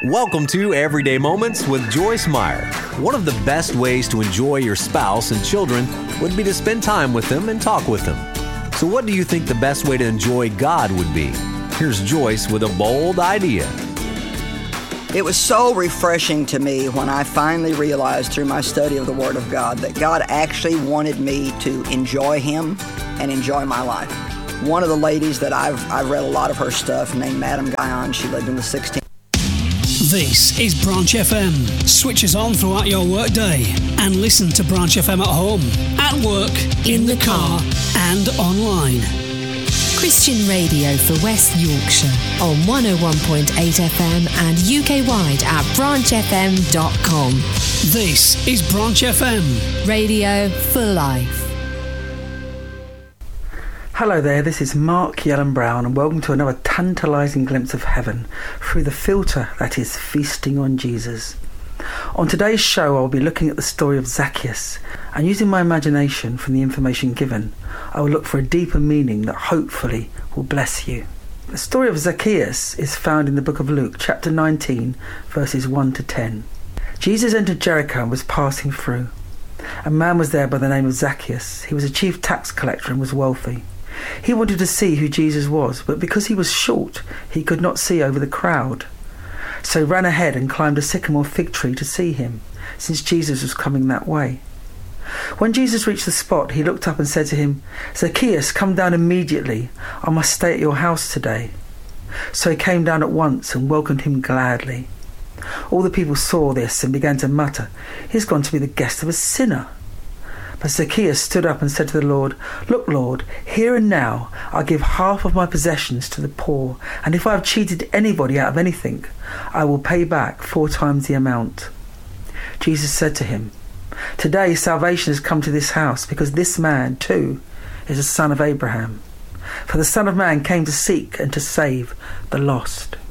Welcome to Everyday Moments with Joyce Meyer. One of the best ways to enjoy your spouse and children would be to spend time with them and talk with them. So what do you think the best way to enjoy God would be? Here's Joyce with a bold idea. It was so refreshing to me when I finally realized through my study of the Word of God that God actually wanted me to enjoy Him and enjoy my life. One of the ladies that I've read a lot of her stuff, named Madame Guyon, she lived in the 16th. This is Branch FM. Switch us on throughout your workday and listen to Branch FM at home, at work, in the car and online. Christian radio for West Yorkshire on 101.8 FM and UK-wide at branchfm.com. This is Branch FM. Radio for life. Hello there, this is Mark Yellen Brown and welcome to another tantalising glimpse of heaven through the filter that is feasting on Jesus. On today's show I'll be looking at the story of Zacchaeus, and using my imagination from the information given, I will look for a deeper meaning that hopefully will bless you. The story of Zacchaeus is found in the book of Luke, chapter 19, verses 1 to 10. Jesus entered Jericho and was passing through. A man was there by the name of Zacchaeus. He was a chief tax collector and was wealthy. He wanted to see who Jesus was, but because he was short, he could not see over the crowd. So he ran ahead and climbed a sycamore fig tree to see him, since Jesus was coming that way. When Jesus reached the spot, he looked up and said to him, "Zacchaeus, come down immediately. I must stay at your house today." So he came down at once and welcomed him gladly. All the people saw this and began to mutter, "He's gone to be the guest of a sinner." But Zacchaeus stood up and said to the Lord, "Look, Lord, here and now I give half of my possessions to the poor, and if I have cheated anybody out of anything, I will pay back 4 times the amount." Jesus said to him, "Today salvation has come to this house, because this man too is a son of Abraham. For the Son of Man came to seek and to save the lost."